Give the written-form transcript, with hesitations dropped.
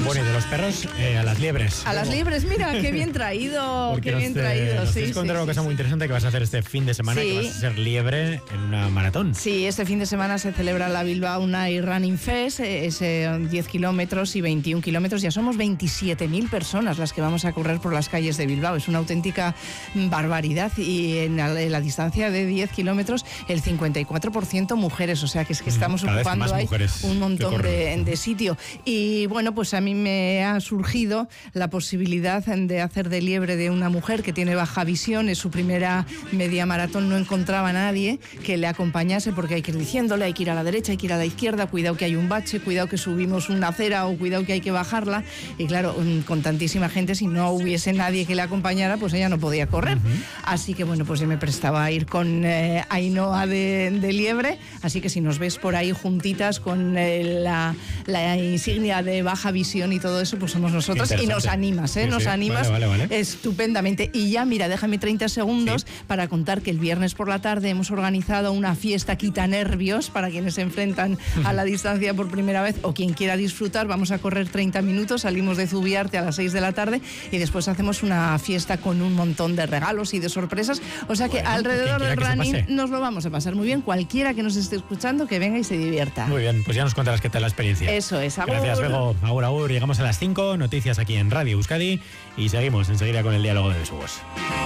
Bueno, y de los perros a las liebres. A las liebres, mira, qué bien traído. Porque qué bien traído. Nos tienes que contar una cosa muy interesante que vas a hacer este fin de semana, que vas a ser liebre en una maratón. Sí, este fin de semana se celebra la Bilbao Night Running Fest, es 10 kilómetros y 21 kilómetros. Ya somos 27.000 personas las que vamos a correr por las calles de Bilbao. Es una auténtica barbaridad. Y en la distancia de 10 kilómetros, el 54% mujeres. O sea que es que estamos ocupando ahí un montón de sitio. Y bueno, pues a mí me ha surgido la posibilidad de hacer de liebre de una mujer que tiene baja visión. Es su primera media maratón, no encontraba a nadie que le acompañase, porque hay que ir diciéndole, hay que ir a la derecha, hay que ir a la izquierda, cuidado que hay un bache, cuidado que subimos una acera o cuidado que hay que bajarla. Y claro, con tantísima gente, si no hubiese nadie que le acompañara, pues ella no podía correr. Así que bueno, pues yo me prestaba a ir con Ainhoa de liebre, así que si nos ves por ahí juntitas con la insignia de baja visión y todo eso, pues somos nosotros. Y nos animas, ¿eh? Sí, nos animas vale. Estupendamente. Y ya, mira, déjame 30 segundos para contar que el viernes por la tarde hemos organizado una fiesta quita nervios para quienes se enfrentan a la distancia por primera vez o quien quiera disfrutar. Vamos a correr 30 minutos, salimos de Zubiarte a las 6 de la tarde y después hacemos una fiesta con un montón de regalos y de sorpresas. O sea que alrededor del running nos lo vamos a pasar muy bien. Cualquiera que nos esté escuchando, que venga y se divierta. Muy bien, pues ya nos contarás qué tal la experiencia. Eso es. Agur. Gracias, Bego. Agur. Llegamos a las 5, noticias aquí en Radio Euskadi y seguimos enseguida con el diálogo de Besugos.